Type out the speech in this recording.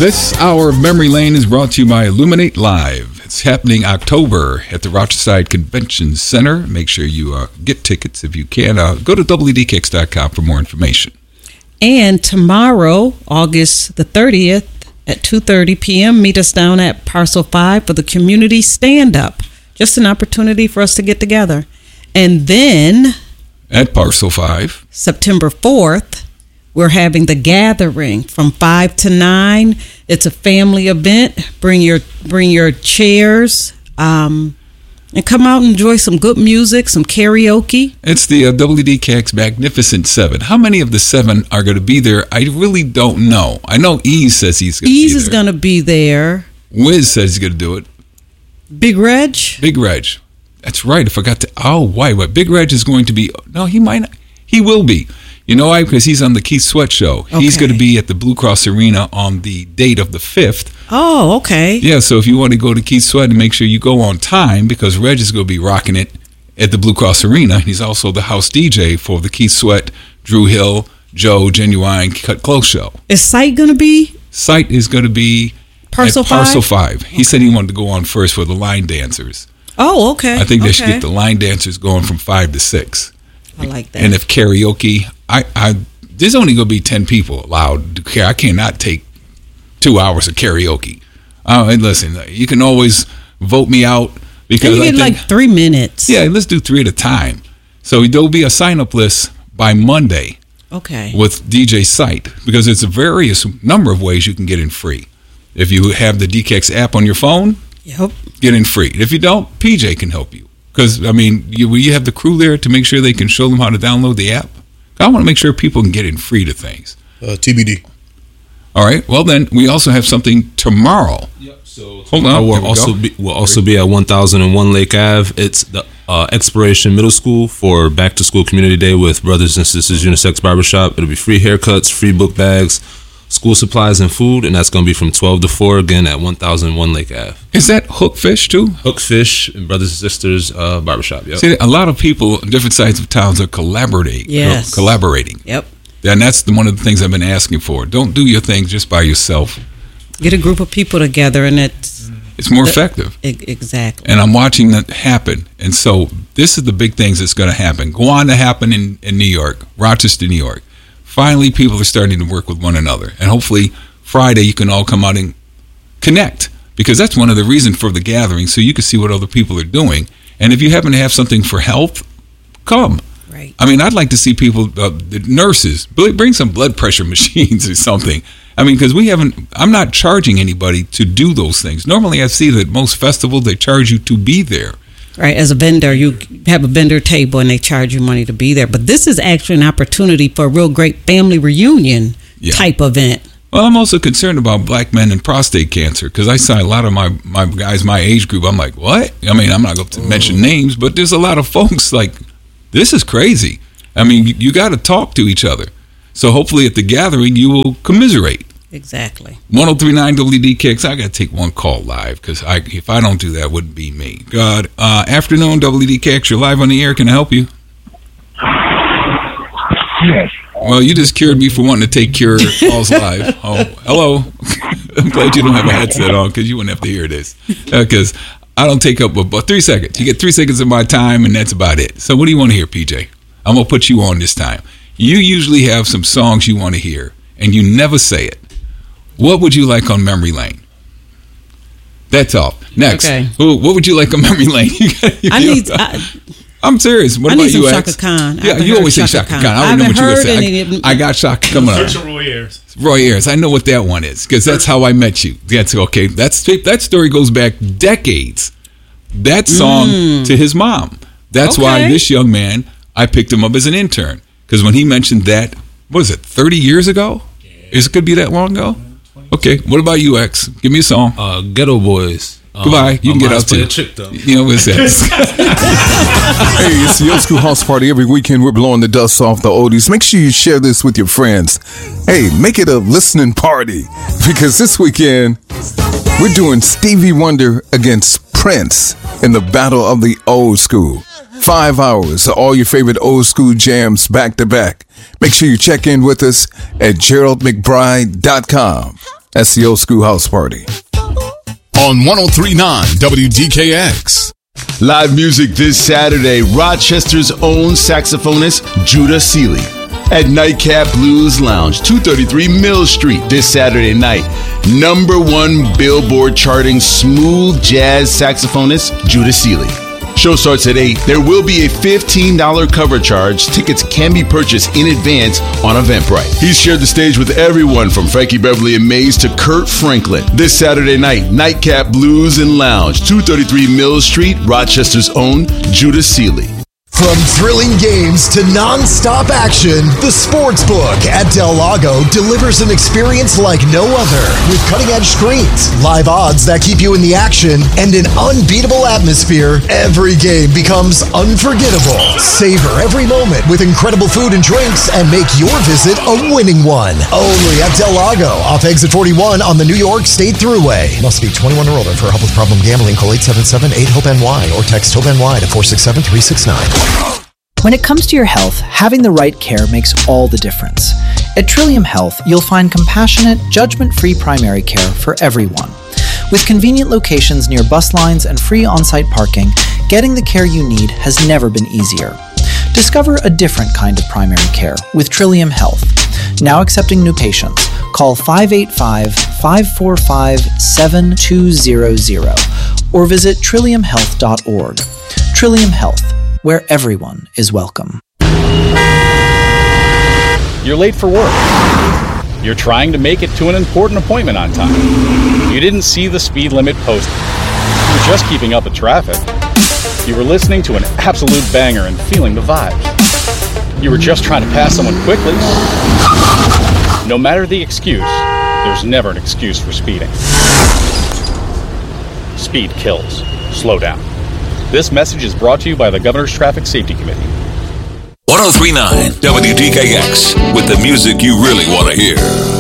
This hour of Memory Lane is brought to you by Illuminate Live. It's happening October at the Rochester Convention Center. Make sure you get tickets if you can. Go to WDKicks.com for more information. And tomorrow, August the 30th at 2:30 p.m., meet us down at Parcel 5 for the community stand-up. Just an opportunity for us to get together. And then at Parcel 5, September 4th, we're having the gathering from 5 to 9. It's a family event. Bring your chairs and come out and enjoy some good music, some karaoke. It's the WDKX Magnificent 7. How many of the 7 are going to be there? I really don't know. I know Ease says he's going to be there. Ease is going to be there. Wiz says he's going to do it. Big Reg? Big Reg. That's right. I forgot to. Oh, why? What? Big Reg is going to be. No, he might not. He will be. You know why? Because he's on the Keith Sweat Show. Okay. He's going to be at the Blue Cross Arena on the date of the 5th. Oh, okay. Yeah, so if you want to go to Keith Sweat and make sure you go on time, because Reg is going to be rocking it at the Blue Cross Arena. He's also the house DJ for the Keith Sweat, Drew Hill, Joe, Genuine, Cut Close show. Is Sight going to be? Sight is going to be Parcel 5? Parcel 5. He said he wanted to go on first for the line dancers. Oh, okay. I think they should get the line dancers going from 5 to 6. I like that. And if karaoke, there's only going to be 10 people allowed. I cannot take 2 hours of karaoke. And listen, you can always vote me out because you get like 3 minutes. Yeah, let's do 3 at a time. So there'll be a sign-up list by Monday. Okay. With DJ Sight, because it's a various number of ways you can get in free. If you have the DKX app on your phone, get in free. If you don't, PJ can help you. Because, I mean, you have the crew there to make sure they can show them how to download the app. I want to make sure people can get in free to things. TBD. All right. Well, then, we also have something tomorrow. Yep. So hold on. We'll also be at 1001 Lake Ave. It's the Exploration Middle School for Back to School Community Day with Brothers and Sisters Unisex Barbershop. It'll be free haircuts, free book bags, school supplies, and food, and that's going to be from 12 to 4, again, at 1001 Lake Ave. Is that Hookfish, too? Hookfish and Brothers and Sisters Barbershop, yep. See, a lot of people in different sides of towns are collaborating. Yes. Collaborating. Yep. And that's one of the things I've been asking for. Don't do your things just by yourself. Get a group of people together, and it's more effective. Exactly. And I'm watching that happen. And so this is the big things that's going to happen. Go on to happen in New York, Rochester, New York. Finally, people are starting to work with one another. And hopefully, Friday, you can all come out and connect. Because that's one of the reasons for the gathering, so you can see what other people are doing. And if you happen to have something for health, come. Right. I mean, I'd like to see people, the nurses, bring some blood pressure machines or something. I mean, because I'm not charging anybody to do those things. Normally, I see that most festivals, they charge you to be there. Right, as a vendor, you have a vendor table and they charge you money to be there. But this is actually an opportunity for a real great family reunion type event. Well, I'm also concerned about black men and prostate cancer because I saw a lot of my guys my age group. I'm like, what? I mean, I'm not going to mention names, but there's a lot of folks like, this is crazy. I mean, you got to talk to each other. So hopefully at the gathering, you will commiserate. Exactly. 1039 WDKX. I got to take one call live because if I don't do that, it wouldn't be me. God. Afternoon, WDKX. You're live on the air. Can I help you? Yes. Well, you just cured me for wanting to take your calls live. Oh, hello. I'm glad you don't have a headset on because you wouldn't have to hear this. Because I don't take up about 3 seconds. You get 3 seconds of my time, and that's about it. So what do you want to hear, PJ? I'm going to put you on this time. You usually have some songs you want to hear, and you never say it. What would you like on Memory Lane? That's all. Next. Okay. What would you like on Memory Lane? I'm serious. What about you, Shaka Khan. Yeah, you always say Shaka Khan. I don't know what you're going to say. I got Shaka coming up. Roy Ayers. Roy Ayers. I know what that one is because that's how I met you. That's okay. That story goes back decades. That song to his mom. That's why this young man, I picked him up as an intern because when he mentioned that, what was it, 30 years ago? It could be that long ago? Okay. What about you, X? Give me a song. Ghetto Boys. Goodbye. You can get out too. You know what's that? Hey, it's the Old School House Party. Every weekend we're blowing the dust off the oldies. Make sure you share this with your friends. Hey, make it a listening party because this weekend we're doing Stevie Wonder against Prince in the Battle of the Old School. 5 hours of all your favorite old school jams back to back. Make sure you check in with us at GeraldMcBride.com. That's the Old School House Party. On 103.9 WDKX. Live music this Saturday, Rochester's own saxophonist, Judah Seeley, at Nightcap Blues Lounge, 233 Mill Street this Saturday night. #1 Billboard charting smooth jazz saxophonist, Judah Seeley. Show starts at 8. There will be a $15 cover charge. Tickets can be purchased in advance on Eventbrite. He's shared the stage with everyone from Frankie Beverly and Mays to Kurt Franklin. This Saturday night, Nightcap Blues and Lounge, 233 Mill Street, Rochester's own Judah Seeley. From thrilling games to non-stop action, the Sportsbook at Del Lago delivers an experience like no other. With cutting-edge screens, live odds that keep you in the action, and an unbeatable atmosphere, every game becomes unforgettable. Savor every moment with incredible food and drinks and make your visit a winning one. Only at Del Lago, off exit 41 on the New York State Thruway. Must be 21 or older. For help with problem gambling, call 877-8-HOPE-NY or text HOPE-NY to 467-369. When it comes to your health, having the right care makes all the difference. At Trillium Health, you'll find compassionate, judgment-free primary care for everyone. With convenient locations near bus lines and free on-site parking, getting the care you need has never been easier. Discover a different kind of primary care with Trillium Health. Now accepting new patients. Call 585-545-7200 or visit trilliumhealth.org. Trillium Health, where everyone is welcome. You're late for work. You're trying to make it to an important appointment on time. You didn't see the speed limit posted. You were just keeping up with traffic. You were listening to an absolute banger and feeling the vibes. You were just trying to pass someone quickly. No matter the excuse, there's never an excuse for speeding. Speed kills. Slow down. This message is brought to you by the Governor's Traffic Safety Committee. 103.9 WDKX, with the music you really want to hear.